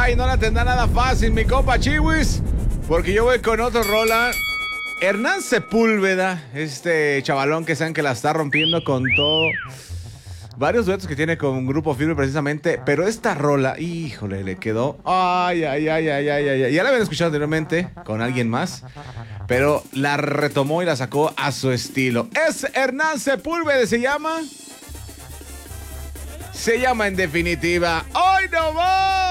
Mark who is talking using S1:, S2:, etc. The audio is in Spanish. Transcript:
S1: y no la tendrá nada fácil, mi compa Chiwis, porque yo voy con otro rola. Hernán Sepúlveda, este chavalón que saben que la está rompiendo con todo. Varios duetos que tiene con Grupo Firme precisamente, pero esta rola, híjole, le quedó. Ay. Ya la habían escuchado anteriormente con alguien más, pero la retomó y la sacó a su estilo. Es Hernán Sepúlveda, se llama en definitiva, ¡Hoy no voy!